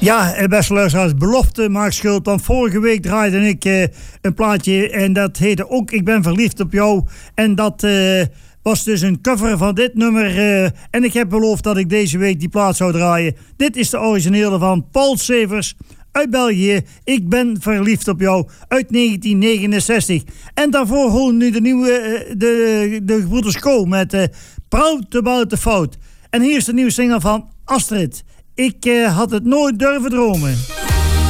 Ja, beste luisteraars, belofte maakt schuld. Want vorige week draaide ik een plaatje en dat heette ook Ik ben verliefd op jou. En dat was dus een cover van dit nummer. En ik heb beloofd dat ik deze week die plaat zou draaien. Dit is de originele van Paul Severs uit België. Ik ben verliefd op jou uit 1969. En daarvoor horen nu de nieuwe, de gebroeders Ko met Proud About the Fout. En hier is de nieuwe single van Astrid. Ik had het nooit durven dromen.